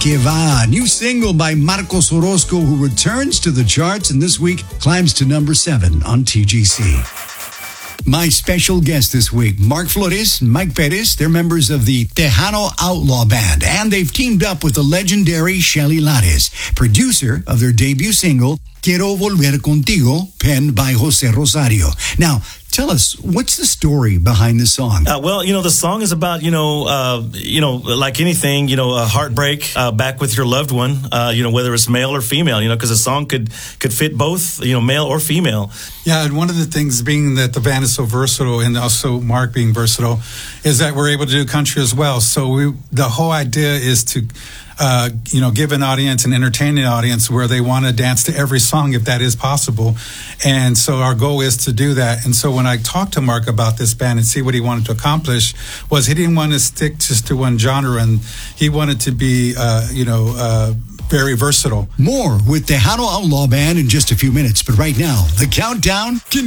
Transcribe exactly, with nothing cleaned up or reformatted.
Que Va, a new single by Marcos Orozco, who returns to the charts and this week climbs to number seven on T G C. My special guest this week, Mark Flores and Mike Perez. They're members of the Tejano Outlaw Band, and they've teamed up with the legendary Shelly Lares, producer of their debut single, Quiero Volver Contigo, penned by Jose Rosario. Now, tell us, what's the story behind the song? Uh, well, you know, the song is about, you know, uh, you know, like anything, you know, a heartbreak, uh, back with your loved one, uh, you know, whether it's male or female, you know, because a song could, could fit both, you know, male or female. Yeah, and one of the things being that the band is so versatile, and also Mark being versatile, is that we're able to do country as well. So we, the whole idea is to Uh, you know, give an audience, an entertaining audience, where they want to dance to every song if that is possible. And so our goal is to do that. And so when I talked to Mark about this band and see what he wanted to accomplish, was he didn't want to stick just to one genre, and he wanted to be, uh, you know, uh, very versatile. More with Tejano Outlaw Band in just a few minutes. But right now, the countdown